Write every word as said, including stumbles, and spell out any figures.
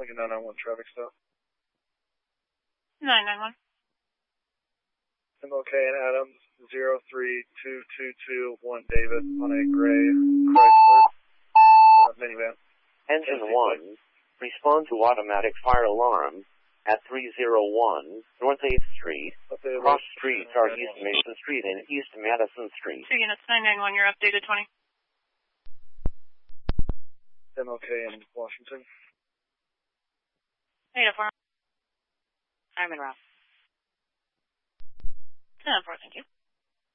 Lincoln nine nine one traffic stop. nine nine one. M L K and Adams, zero three two two two one David on a gray Chrysler uh, minivan. Engine one, respond to automatic fire alarm at three oh one North eighth Street. Cross streets are East Mason Street and East Madison Street. Two units, nine nine one, you're updated twenty. M L K in Washington. eight oh four. I'm in Route. ten oh four, thank you.